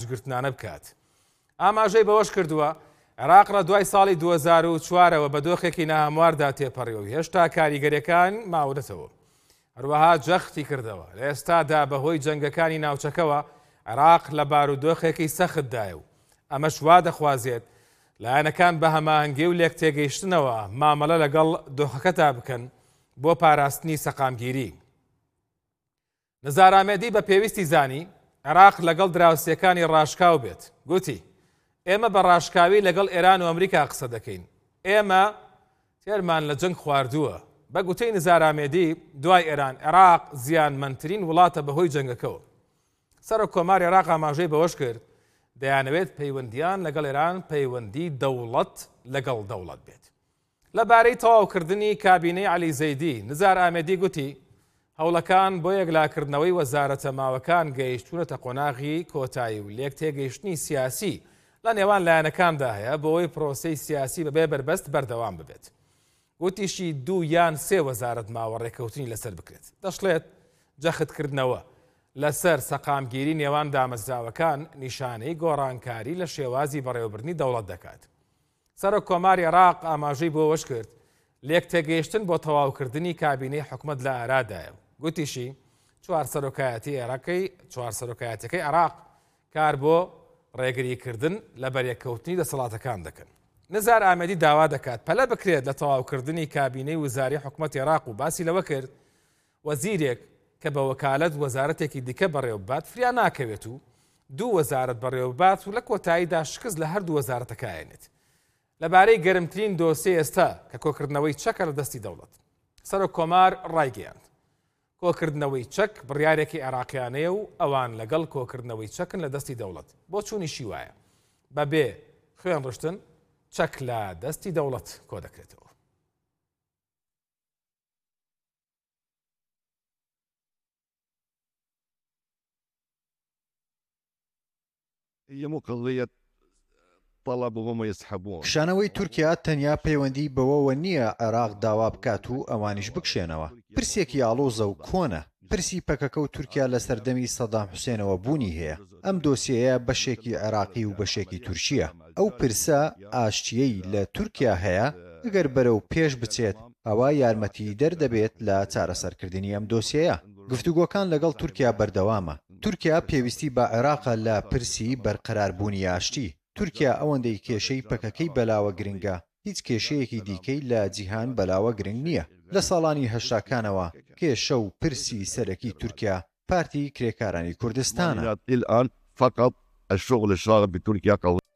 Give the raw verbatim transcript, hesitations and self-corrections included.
ئامۆژگرتنانە بکات. ئاماژەی بەوەش کردووە عێراق لە دوای ساڵی دوو هەزار و چوارەوە بە دۆخێکی ناهەمواردا تێپەڕیەوە و هێشتا کاریگەریەکان ماورەتەوە. هەروەها جەختی کردەوە لە ئێستادا بەهۆی جەنگەکانی ناوچەکەوە عێراق لە بارودۆخێکی سەختدایە و ئەمەش وا دەخوازێت لایەنەکان بە هەماهەنگی و لێک تێگەیشتنەوە مامەڵە لەگەڵ دۆخەکەتا بکەن بۆ پاراستنی سەقامگیری. نزار ئامێدی بە پێویستی زانی عێراق لەگەڵ دراوسێکانی ڕاشکاو بێت. گوتی ئێمە بە ڕاشکاوی لەگەڵ ئێران و ئەمریکا قسە دەکەین. ئێمە تێرمان لە جەنگ خواردووە. بە گوتەی نزار ئامێدی دوای ئێران عێراق زیانمەندترین وڵاتە بەهۆی جەنگەکەوە. سەرۆک کۆماری عێراق ئاماژەی بەوەش کرد دەیانەوێت پەیوەندیان لەگەڵ ئێران پەیوەندی دەوڵەت لەگەڵ دەوڵەت بێت. لەبارەی تەواوکردنی کابینەی عەلی زەیدی نزار ئامێدی گوتی هەوڵەکان بۆ یەکلاکردنەوەی وەزارەتە ماوەکان گەیشتوونەتە قۆناغی کۆتایی و لێک تێگەیشتنی سیاسی لە نێوان لایەنەکاندا هەیە بۆەوەی پرۆسەی سیاسی بەبێ بربەست بەردەوام ببێت. گوتیشی دوو یان سێ وەزارەت ماوە ڕێکەوتنی لەسەر بکرێت. دەشڵێت جەختکردنەوە لەسەر سەقامگیری نێوان دامەزراوەکان نیشانەی گۆڕانکاری لە شێوازی بەڕێوەبردنی دەوڵەت دەکات. سەرۆک کۆماری عێراق ئاماژەی بۆ وەش کرد لێک تێگەیشتن بۆ تەواوکردنی کابینەی حکومەت لە ئارادایە. گوتیشی چوار سەرۆکایەتی عێراقی چوار سەرۆکایەتەکەی عێراق کار بۆ ڕێگریکردن لە بەریەکەوتنی دەسەڵاتەکان دەکەن. نزار ئامێدی داوا دەکات پەلە بکرێت لە تەواوکردنی کابینەی وزاری حکومەتی عێراق و باسی لەوە کرد وەزیرێک کە بە وەکالەت وەزارەتێکی دیکە بەڕێوەبات فریا ناکەوێت و دوو وەزارەت بەڕێوەبات و لە کۆتاییدا شکست لە هەردوو وەزارەتەکایەنێت. لەبارەی گەرمترین دۆسیە ئێستا کە کۆکردنەوەی چەکە لە دەستی دەوڵەت. سەرۆک کۆمار ڕایگەیاند کۆکردنەوەی چەک بڕیارێکی عێراقیانەیە و ئەوان لەگەڵ کۆکردنەوەی چەکن لە دەستی دەوڵەت. بۆ چوونیشی وایە بەبێ خوێن ڕشتن چەک لە دەستی دەوڵەت کۆ دەکرێتەوە. شانەوەی تورکیا تەنیا پەیوەندی بەوەوە نییە عێراق داوا بکات و ئەوانیش بکشێنەوە. پرسێکی ئاڵۆزە و کۆنە. پرسی پەکەکە و تورکیا لە سەردەمی سەدام حوسێنەوە بوونی هەیە. ئەم دۆسیەیە بەشێکی عێراقی و بەشێکی تورکیە. ئەو پرسە ئاشتیەی لە تورکیا هەیە ئەگەر بەرەو پێش بچێت ئەوە یارمەتی دەردەبێت لە چارەسەرکردنی ئەم دۆسیەیە. گفتوگۆکان لەگەڵ تورکیا بەردەوامە. تورکیا پێویستی بە عێراقە لە پرسی بەرقەراربوونی ئاشتی. تورکیا ئەوەندەی کێشەی پەکەکەی بەلاوە گرنگە هیچ کێشەیەکی دیکەی لە جیهان بەلاوە گرنگ نییە. لە ساڵانی هەشتاکانەوە کێشە و پرسی سەرەکی تورکیا پارتی کرێکارانی کوردستانە.